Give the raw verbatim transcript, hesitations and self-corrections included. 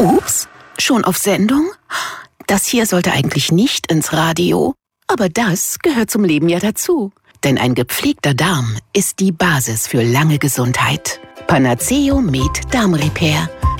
Ups, schon auf Sendung? Das hier sollte eigentlich nicht ins Radio, aber das gehört zum Leben ja dazu. Denn ein gepflegter Darm ist die Basis für lange Gesundheit. Panaceo Med Darmrepair.